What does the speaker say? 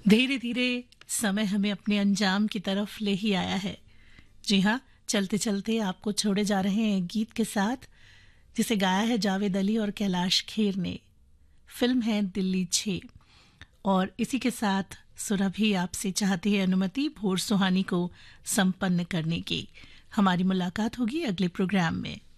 धीरे धीरे समय हमें अपने अंजाम की तरफ ले ही आया है। जी हाँ, चलते चलते आपको छोड़े जा रहे हैं गीत के साथ, जिसे गाया है जावेद अली और कैलाश खेर ने। फिल्म है दिल्ली 6 और इसी के साथ सुरभि आपसे चाहती है अनुमति भोर सुहानी को संपन्न करने की। हमारी मुलाकात होगी अगले प्रोग्राम में।